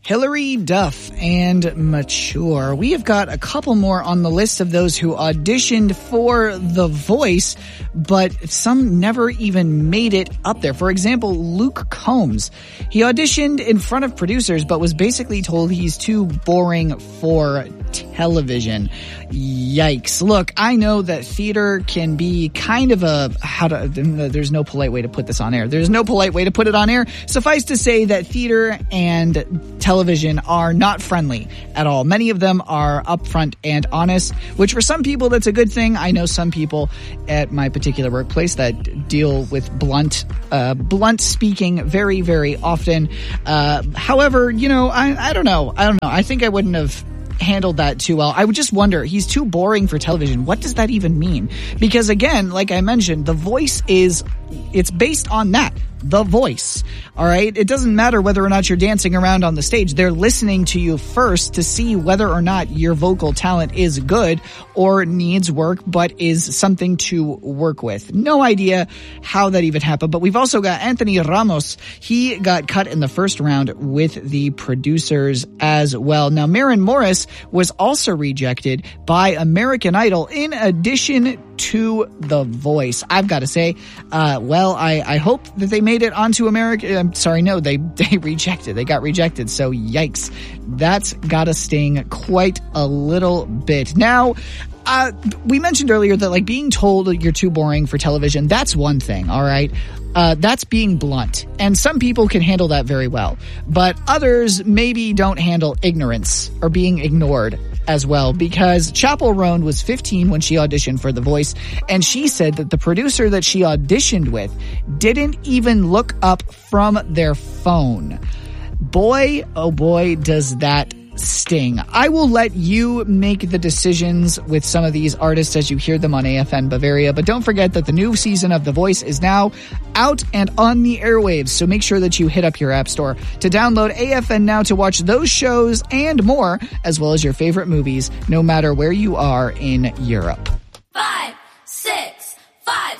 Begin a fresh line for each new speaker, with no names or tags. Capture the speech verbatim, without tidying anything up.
Hilary Duff and Mature. We have got a couple more on the list of those who auditioned for The Voice, but some never even made it up there. For example, Luke Combs. He auditioned in front of producers, but was basically told he's too boring for television. Yikes. Look, I know that theater can be kind of a, how to, there's no polite way to put this on air. There's no polite way to put it on air. Suffice to say that theater and television are not friendly at all. Many of them are upfront and honest, which for some people that's a good thing. I know some people at my particular workplace that deal with blunt, uh, blunt speaking very, very often. Uh, however, you know, I, I don't know. I don't know. I think I wouldn't have handled that too well. I would just wonder, he's too boring for television. What does that even mean? Because again, like I mentioned, The Voice is, it's based on that. The Voice. All right. It doesn't matter whether or not you're dancing around on the stage. They're listening to you first to see whether or not your vocal talent is good or needs work, but is something to work with. No idea how that even happened. But we've also got Anthony Ramos. He got cut in the first round with the producers as well. Now, Maren Morris was also rejected by American Idol in addition to The Voice. I've got to say, uh, well, I, I hope that they made it onto America. I'm sorry, no, they, they rejected. They got rejected. So yikes. That's gotta sting quite a little bit. Now, uh, we mentioned earlier that like being told you're too boring for television, that's one thing. All right. Uh, that's being blunt. And some people can handle that very well, but others maybe don't handle ignorance or being ignored as well, because Chappell Roan was fifteen when she auditioned for The Voice, and she said that the producer that she auditioned with didn't even look up from their phone. Boy, oh boy, does that sting. I will let you make the decisions with some of these artists as you hear them on A F N Bavaria, but don't forget that the new season of The Voice is now out and on the airwaves, so make sure that you hit up your app store to download A F N Now to watch those shows and more, as well as your favorite movies, no matter where you are in Europe.